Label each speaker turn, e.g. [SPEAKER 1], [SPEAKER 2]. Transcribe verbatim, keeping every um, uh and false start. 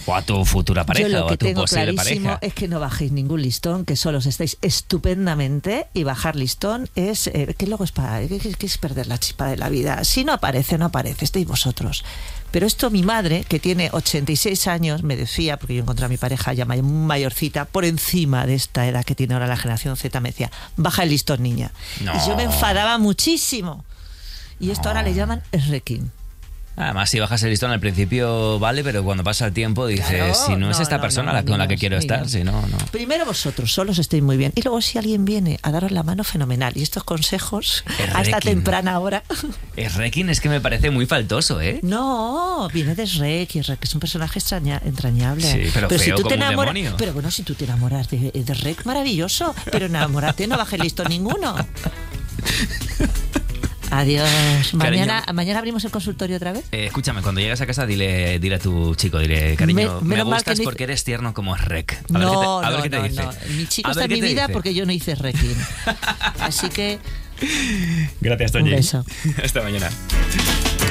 [SPEAKER 1] O a tu futura pareja,
[SPEAKER 2] Yo lo
[SPEAKER 1] o
[SPEAKER 2] que
[SPEAKER 1] a tu
[SPEAKER 2] tengo
[SPEAKER 1] posible
[SPEAKER 2] clarísimo
[SPEAKER 1] pareja.
[SPEAKER 2] es que no bajéis ningún listón, que solos estáis estupendamente, y bajar listón es, eh, que luego es para, que, que es perder la chispa de la vida. Si no aparece, no aparece, estáis vosotros. Pero esto mi madre, que tiene ochenta y seis años, me decía, porque yo encontré a mi pareja ya may- mayorcita, por encima de esta edad que tiene ahora la generación Z, me decía, baja el listón, niña.
[SPEAKER 1] No.
[SPEAKER 2] Y yo me enfadaba muchísimo. Y esto
[SPEAKER 1] No.
[SPEAKER 2] ahora le llaman esrequín.
[SPEAKER 1] Además, si bajas el listón al principio, vale, pero cuando pasa el tiempo dices,
[SPEAKER 2] Claro,
[SPEAKER 1] si no, es
[SPEAKER 2] no,
[SPEAKER 1] esta
[SPEAKER 2] no,
[SPEAKER 1] persona
[SPEAKER 2] no,
[SPEAKER 1] la, con la que
[SPEAKER 2] niños,
[SPEAKER 1] quiero estar,
[SPEAKER 2] niños.
[SPEAKER 1] si no, no.
[SPEAKER 2] Primero vosotros, solos estéis muy bien. Y luego si alguien viene a daros la mano, fenomenal. Y estos consejos
[SPEAKER 1] El
[SPEAKER 2] a esta
[SPEAKER 1] requiem.
[SPEAKER 2] temprana hora.
[SPEAKER 1] El Requiem es que me parece muy faltoso, ¿eh?
[SPEAKER 2] No, viene de Shrek, y Shrek es un personaje extraña, entrañable.
[SPEAKER 1] Sí, pero feo
[SPEAKER 2] si tú
[SPEAKER 1] como
[SPEAKER 2] te
[SPEAKER 1] un
[SPEAKER 2] enamoras,
[SPEAKER 1] demonio.
[SPEAKER 2] pero bueno, si tú te enamoras de, de Shrek, maravilloso. Pero enamórate, no bajes listo ninguno. Adiós. Mañana, mañana abrimos el consultorio otra vez.
[SPEAKER 1] Eh, escúchame, cuando llegas a casa, dile, dile a tu chico, dile, cariño,
[SPEAKER 2] Me-
[SPEAKER 1] me,
[SPEAKER 2] menos mal
[SPEAKER 1] gustas
[SPEAKER 2] que
[SPEAKER 1] porque
[SPEAKER 2] dice-
[SPEAKER 1] eres tierno como Rec. A ver
[SPEAKER 2] No,
[SPEAKER 1] qué te, a ver
[SPEAKER 2] no,
[SPEAKER 1] qué te
[SPEAKER 2] no,
[SPEAKER 1] dice.
[SPEAKER 2] no. Mi chico
[SPEAKER 1] A
[SPEAKER 2] está
[SPEAKER 1] ver
[SPEAKER 2] en
[SPEAKER 1] qué
[SPEAKER 2] mi
[SPEAKER 1] te
[SPEAKER 2] vida
[SPEAKER 1] dice.
[SPEAKER 2] porque yo no hice Requiem. Así que
[SPEAKER 1] Gracias,
[SPEAKER 2] un
[SPEAKER 1] Toñi.
[SPEAKER 2] beso.
[SPEAKER 1] Hasta mañana.